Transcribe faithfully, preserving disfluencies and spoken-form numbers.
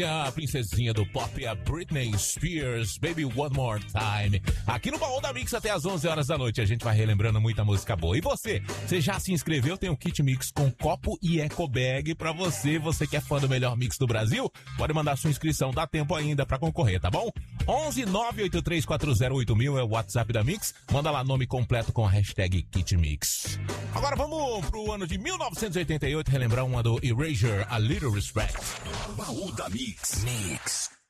A princesinha do pop, a Britney Spears, Baby One More Time. Aqui no Baú da Mix até às onze horas da noite. A gente vai relembrando muita música boa. E você? Você já se inscreveu? Tem um kit mix com copo e eco bag pra você. Você que é fã do melhor mix do Brasil? Pode mandar sua inscrição. Dá tempo ainda pra concorrer, tá bom? onze nove oito três quatro zero oito mil é o WhatsApp da Mix. Manda lá nome completo com a hashtag kitmix. Agora vamos pro ano de mil novecentos e oitenta e oito. Relembrar uma do Erasure, A Little Respect. Baú da Mix. Mix.